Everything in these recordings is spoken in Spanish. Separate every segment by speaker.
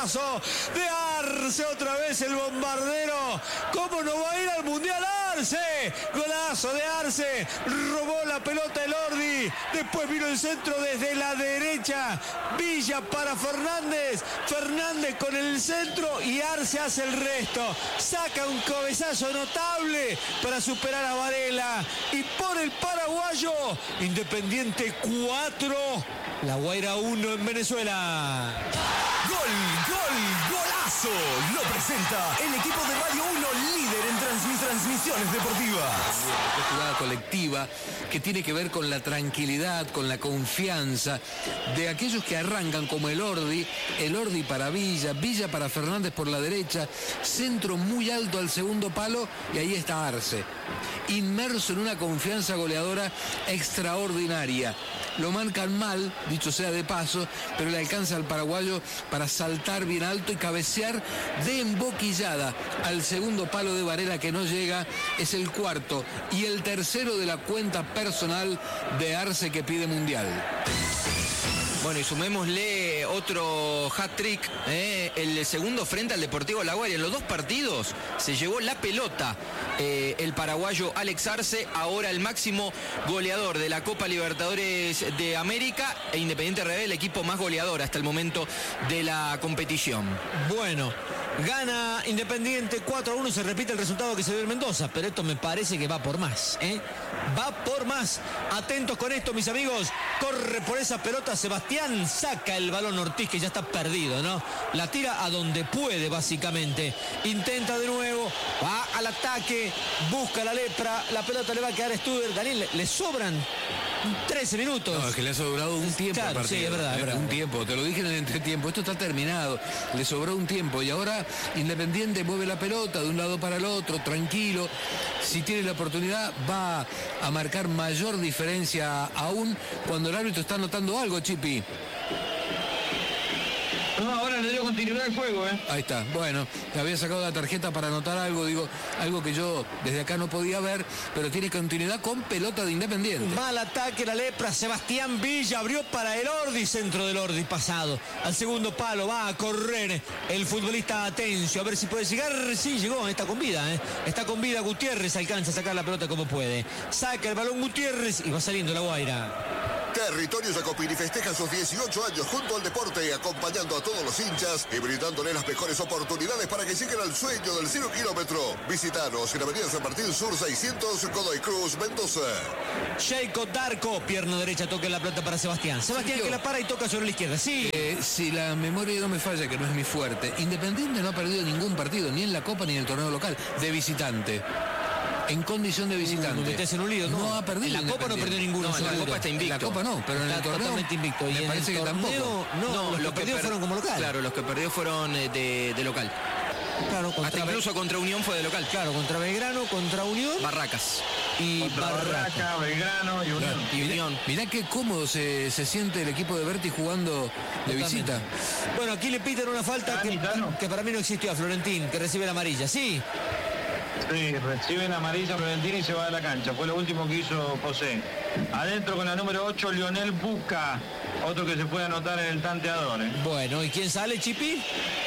Speaker 1: golazo de Arce, otra vez el bombardero. ¿Cómo no va a ir al Mundial Arce? Golazo de Arce, robó la pelota el Ordi, después vino el centro desde la derecha, Villa para Fernández, Fernández con el centro y Arce hace el resto, saca un cabezazo notable para superar a Varela y por el paraguayo, Independiente 4, La Guaira 1 en Venezuela.
Speaker 2: Golazo, lo presenta el equipo de Radio 1, líder en transmisiones deportivas.
Speaker 3: Una jugada colectiva que tiene que ver con la tranquilidad, con la confianza de aquellos que arrancan como el Ordi para Villa, Villa para Fernández por la derecha, centro muy alto al segundo palo y ahí está Arce, inmerso en una confianza goleadora extraordinaria. Lo marcan mal, dicho sea de paso, pero le alcanza al paraguayo para saltar bien alto y cabecear de emboquillada al segundo palo de Varela que no llega. Es el cuarto y el tercero de la cuenta personal de Arce que pide Mundial.
Speaker 4: Bueno, y sumémosle otro hat-trick, el segundo frente al Deportivo La Guaira. En los dos partidos se llevó la pelota el paraguayo Alex Arce, ahora el máximo goleador de la Copa Libertadores de América, e Independiente RD, el equipo más goleador hasta el momento de la competición.
Speaker 1: Bueno, gana Independiente 4-1, se repite el resultado que se dio en Mendoza, pero esto me parece que va por más, va por más. Atentos con esto, mis amigos, corre por esa pelota Sebastián, saca el balón Ortiz, que ya está perdido, ¿no? La tira a donde puede, básicamente. Intenta de nuevo, va al ataque, busca la lepra, la pelota le va a quedar a Studer. Daniel, le sobran 13 minutos.
Speaker 3: No, es que le ha sobrado un tiempo,
Speaker 1: claro,
Speaker 3: al partido.
Speaker 1: Sí, es verdad.
Speaker 3: Un tiempo, te lo dije en el entretiempo, esto está terminado, le sobró un tiempo y ahora Independiente mueve la pelota de un lado para el otro, tranquilo. Si tiene la oportunidad va a marcar mayor diferencia aún cuando el árbitro está notando algo, Chipi.
Speaker 5: No, ahora le dio continuidad al juego,
Speaker 3: Ahí está, bueno, había sacado la tarjeta para anotar algo, digo, algo que yo desde acá no podía ver, pero tiene continuidad con pelota de Independiente.
Speaker 1: Mal ataque, la lepra, Sebastián Villa abrió para el Ordi, centro del Ordi pasado, al segundo palo, va a correr el futbolista Atencio, a ver si puede llegar, sí, llegó, está con vida, está con vida Gutiérrez, alcanza a sacar la pelota como puede, saca el balón Gutiérrez y va saliendo La Guaira.
Speaker 6: Territorio Jacopini festeja sus 18 años junto al deporte, acompañando a todos los hinchas y brindándole las mejores oportunidades para que lleguen al sueño del 0 kilómetro. Visitanos en Avenida San Martín Sur 600, Godoy Cruz, Mendoza.
Speaker 1: Sheiko Darko, pierna derecha, toca la pelota para Sebastián. Sebastián que la para y toca sobre la izquierda, sí.
Speaker 3: Si la memoria no me falla, que no es mi fuerte, Independiente no ha perdido ningún partido, ni en la Copa ni en el torneo local, de visitante. En condición de visitante.
Speaker 1: Metés en un lío,
Speaker 3: no ha perdido.
Speaker 1: En la Copa no perdió ninguno.
Speaker 4: No, en la Copa está invicto.
Speaker 3: En la Copa no, pero en el torneo
Speaker 1: totalmente invicto.
Speaker 3: Me parece que tampoco.
Speaker 1: No, los que perdió fueron como local.
Speaker 4: Claro, los que perdió fueron de local.
Speaker 1: Claro,
Speaker 4: hasta incluso contra Unión fue de local.
Speaker 1: Claro, contra Belgrano, contra Unión.
Speaker 4: Barracas.
Speaker 1: Y
Speaker 5: Barraca, Belgrano y Unión.
Speaker 4: Y Unión.
Speaker 3: Mirá qué cómodo se siente el equipo de Berti jugando de visita.
Speaker 1: Bueno, aquí le pitan una falta que para mí no existió a Florentín, que recibe la amarilla. Sí.
Speaker 5: Sí, recibe la amarilla Florentín y se va de la cancha. Fue lo último que hizo José. Adentro con la número 8, Lionel Buca. Otro que se puede anotar en el tanteador.
Speaker 1: Bueno, ¿y quién sale, Chipi?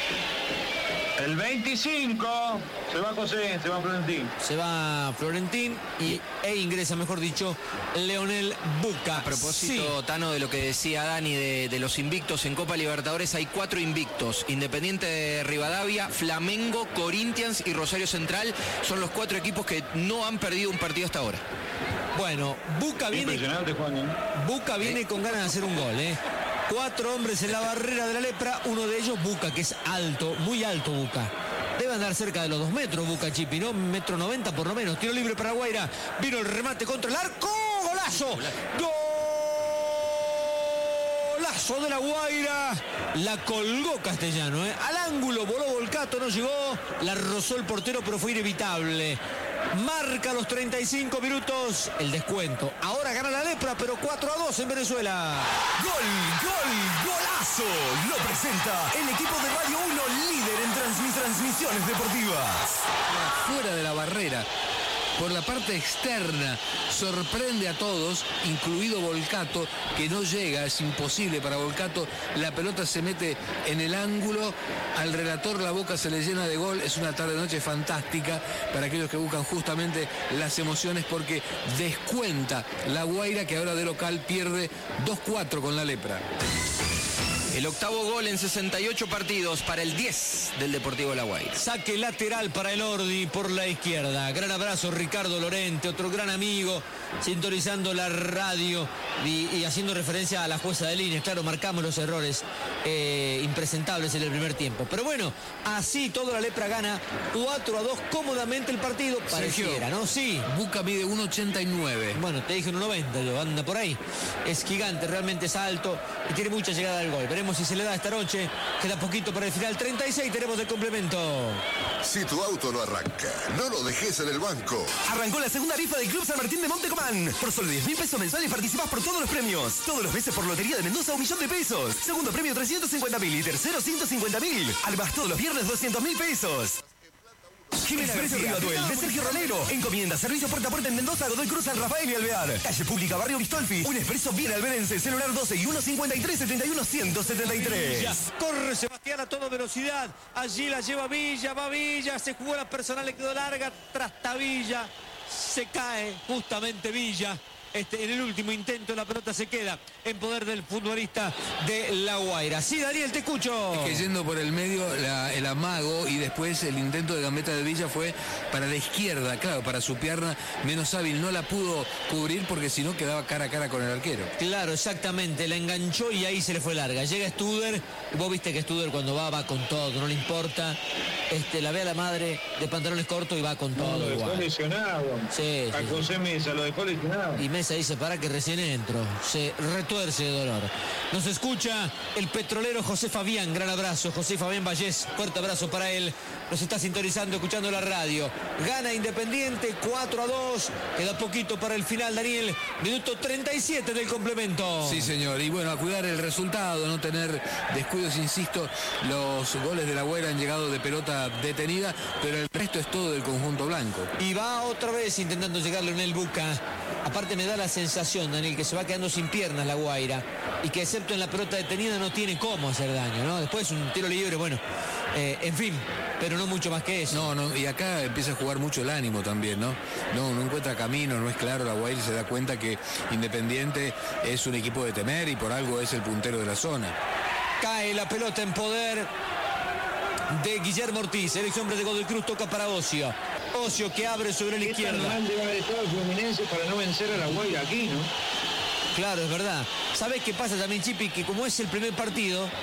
Speaker 5: El 25. Se va José, se va Florentín.
Speaker 1: Se va Florentín e ingresa, mejor dicho, Leonel Buca.
Speaker 4: A propósito, sí, Tano, de lo que decía Dani de los invictos en Copa Libertadores, hay 4 invictos. Independiente de Rivadavia, Flamengo, Corinthians y Rosario Central son los 4 equipos que no han perdido un partido hasta ahora.
Speaker 1: Bueno, Buca viene con ganas de hacer un gol, 4 hombres en la barrera de la lepra, uno de ellos Buca, que es alto, muy alto Buca. Debe andar cerca de los 2 metros Buca, Chipi, ¿no? 1,90 m por lo menos. Tiro libre para Guaira. Vino el remate contra el arco. ¡Golazo! ¡Golazo de La Guaira! La colgó Castellano, Al ángulo voló Volcato, no llegó. La rozó el portero, pero fue inevitable. Marca los 35 minutos el descuento. Ahora gana la lepra, pero 4-2 en Venezuela.
Speaker 2: Golazo. Lo presenta el equipo de Radio 1, líder en transmisiones deportivas.
Speaker 3: Fuera de la barrera. por la parte externa, sorprende a todos, incluido Volcato, que no llega, es imposible para Volcato, la pelota se mete en el ángulo, al relator la boca se le llena de gol, es una tarde-noche fantástica para aquellos que buscan justamente las emociones, porque descuenta La Guaira, que ahora de local pierde 2-4 con la Lepra.
Speaker 4: El octavo gol en 68 partidos para el 10 del Deportivo La Guaira.
Speaker 7: Saque lateral para el Ordi por la izquierda. Gran abrazo Ricardo Lorente, otro gran amigo, sintonizando la radio y haciendo referencia a la jueza de líneas. Claro, marcamos los errores impresentables en el primer tiempo. Pero bueno, así toda la Lepra gana 4-2 cómodamente el partido. Pareciera, ¿no? Sí.
Speaker 3: Buca mide 1,89.
Speaker 7: Bueno, te dije 1,90, yo, anda por ahí. Es gigante, realmente es alto y tiene mucha llegada al gol. Veremos si se le da esta noche. Queda poquito para el final. 36 tenemos el complemento.
Speaker 6: Si tu auto no arranca, no lo dejes en el banco.
Speaker 2: Arrancó la segunda rifa del Club San Martín de Montecomán. Por solo 10.000 pesos mensuales participás por todos los premios. Todos los meses por Lotería de Mendoza, 1.000.000 de pesos. Segundo premio 350.000 y tercero 150.000. Además todos los viernes 200.000 pesos. Jimena García Rivatuel, de Sergio Romero. Encomienda, servicio puerta a puerta en Mendoza, Godoy Cruz, San Rafael y Alvear. Calle Pública, Barrio Bistolfi. Un expreso bien alberense, celular 12 y 153-71-173.
Speaker 1: Corre Sebastián a toda velocidad. Allí la lleva Villa, va Villa. Se jugó la personal, le quedó larga. Trastabilla. Se cae justamente Villa. En el último intento la pelota se queda en poder del futbolista de La Guaira. Sí, Daniel, te escucho.
Speaker 3: Es que yendo por el medio el amago y después el intento de gambeta de Villa fue para la izquierda, claro, para su pierna menos hábil. No la pudo cubrir porque si no quedaba cara a cara con el arquero.
Speaker 7: Claro, exactamente, la enganchó y ahí se le fue larga. Llega Studer, vos viste que Studer cuando va con todo, no le importa. La ve a la madre de pantalones cortos y va con todo.
Speaker 5: Lo dejó lesionado.
Speaker 7: Sí,
Speaker 5: a José Mesa lo dejó lesionado.
Speaker 7: Y Mesa dice, para que recién entro. Se retuerce de dolor. Nos escucha el petrolero José Fabián. Gran abrazo, José Fabián Vallés. Fuerte abrazo para él. Nos está sintonizando, escuchando la radio. Gana Independiente 4-2. Queda poquito para el final, Daniel. Minuto 37 del complemento.
Speaker 3: Sí, señor. Y bueno, a cuidar el resultado, no tener descuidos, insisto. Los goles de La Guaira han llegado de pelota detenida, pero el resto es todo del conjunto blanco.
Speaker 7: Y va otra vez intentando llegar Leonel Buca. Aparte me da la sensación, Daniel, que se va quedando sin piernas La Guaira y que excepto en la pelota detenida no tiene cómo hacer daño, ¿no? Después un tiro libre, bueno, en fin, pero no mucho más que eso.
Speaker 3: No, y acá empieza a jugar mucho el ánimo también, ¿no? No encuentra camino, no es claro. La Guaira se da cuenta que Independiente es un equipo de temer y por algo es el puntero de la zona.
Speaker 7: Cae la pelota en poder de Guillermo Ortiz, el ex hombre de Godoy Cruz, toca para Ocio. Ocio que abre sobre la izquierda.
Speaker 5: Qué tan mal debe haber estado el Fluminense para no vencer a La Guaira aquí, ¿no?
Speaker 7: Claro, es verdad. ¿Sabés qué pasa también, Chipi? Que como es el primer partido,